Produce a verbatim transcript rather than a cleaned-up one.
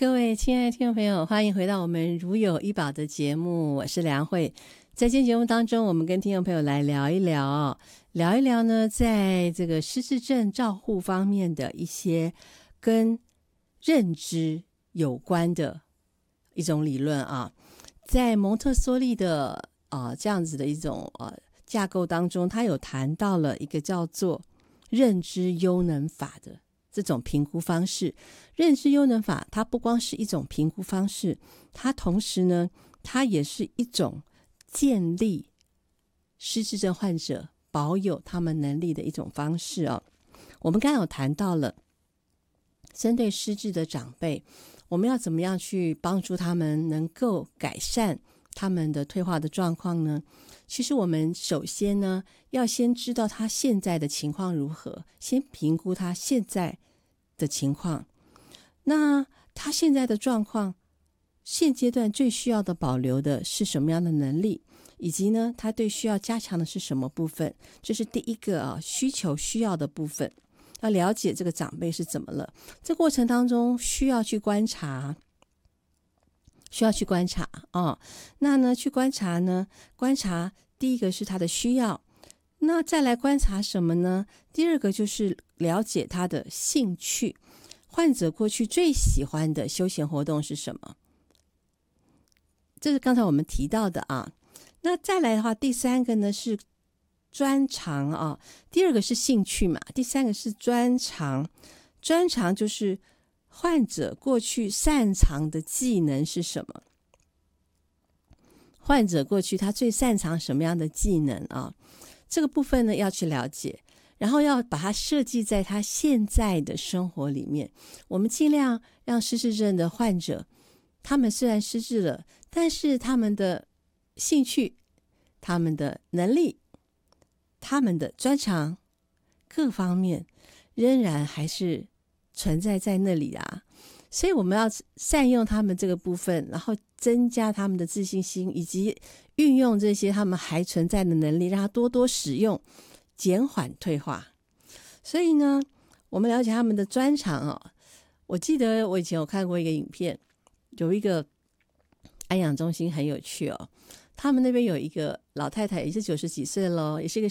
各位亲爱的听众朋友，欢迎回到我们如有医宝的节目，我是梁慧。在今天节目当中，我们跟听众朋友来聊一聊聊一聊呢，在这个失智症照护方面的一些跟认知有关的一种理论啊。在蒙特梭利的呃这样子的一种呃架构当中，他有谈到了一个叫做认知优能法的这种评估方式。认知优能法它不光是一种评估方式，它同时呢，它也是一种建立失智症患者保有他们能力的一种方式哦。我们刚刚有谈到了针对失智的长辈，我们要怎么样去帮助他们能够改善他们的退化的状况呢？其实我们首先呢，要先知道他现在的情况如何，先评估他现在的情况。那他现在的状况，现阶段最需要的保留的是什么样的能力，以及呢，他对需要加强的是什么部分？这是第一个啊，需求需要的部分。要了解这个长辈是怎么了，这过程当中需要去观察。需要去观察哦，那呢，去观察呢？观察第一个是他的需要，那再来观察什么呢？第二个就是了解他的兴趣，患者过去最喜欢的休闲活动是什么？这是刚才我们提到的啊。那再来的话，第三个呢是专长啊，第二个是兴趣嘛，第三个是专长。专长就是患者过去擅长的技能是什么？患者过去他最擅长什么样的技能啊？这个部分呢要去了解，然后要把它设计在他现在的生活里面。我们尽量让失智症的患者，他们虽然失智了，但是他们的兴趣、他们的能力、他们的专长各方面仍然还是存在在那里啊，所以我们要善用他们这个部分，然后增加他们的自信心，以及运用这些他们还存在的能力，让他多多使用，减缓退化。所以呢，我们了解他们的专长哦。我记得我以前有看过一个影片，有一个安养中心很有趣哦，他们那边有一个老太太，也是九十几岁了，也是一个